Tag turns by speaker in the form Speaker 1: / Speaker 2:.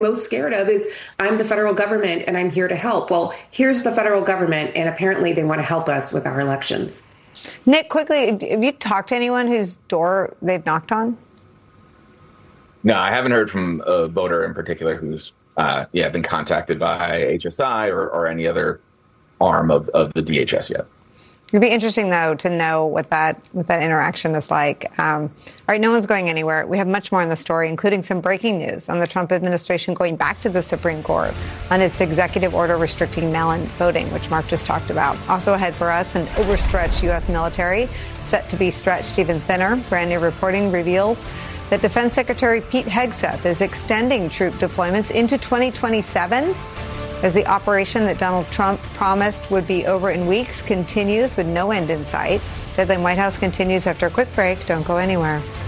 Speaker 1: most scared of is I'm the federal government and I'm here to help. Well, here's the federal government, and apparently they want to help us with our elections.
Speaker 2: Nick, quickly, have you talked to anyone whose door they've knocked on?
Speaker 3: No, I haven't heard from a voter in particular who's been contacted by HSI or any other arm of the DHS yet.
Speaker 2: It'd be interesting, though, to know what that interaction is like. All right, no one's going anywhere. We have much more in the story, including some breaking news on the Trump administration going back to the Supreme Court on its executive order restricting mail-in voting, which Mark just talked about. Also ahead for us, an overstretched U.S. military set to be stretched even thinner. Brand new reporting reveals that Defense Secretary Pete Hegseth is extending troop deployments into 2027. As the operation that Donald Trump promised would be over in weeks continues with no end in sight. Deadline White House continues after a quick break. Don't go anywhere.